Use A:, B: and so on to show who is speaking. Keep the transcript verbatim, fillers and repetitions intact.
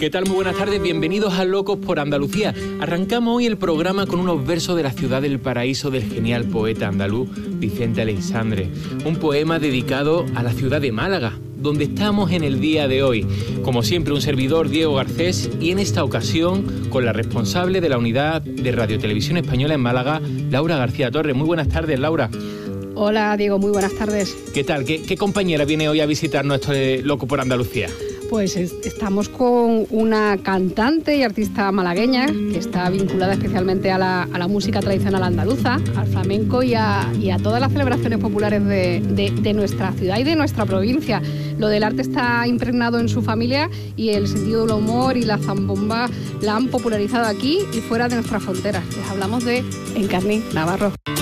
A: ¿Qué tal? Muy buenas tardes, bienvenidos a Locos por Andalucía. Arrancamos hoy el programa con unos versos de la ciudad del paraíso del genial poeta andaluz Vicente Aleixandre. Un poema dedicado a la ciudad de Málaga, donde estamos en el día de hoy. Como siempre, un servidor, Diego Garcés, y en esta ocasión con la responsable de la unidad de Radio Televisión Española en Málaga, Laura García Torres. Muy buenas tardes, Laura.
B: Hola, Diego, muy buenas tardes.
A: ¿Qué tal? ¿Qué, qué compañera viene hoy a visitarnos esto de Loco por Andalucía?
B: Pues es, estamos con una cantante y artista malagueña que está vinculada especialmente a la, a la música tradicional andaluza, al flamenco y a, y a todas las celebraciones populares de, de, de nuestra ciudad y de nuestra provincia. Lo del arte está impregnado en su familia y el sentido del humor y la zambomba la han popularizado aquí y fuera de nuestras fronteras. Les hablamos de Encarni Navarro.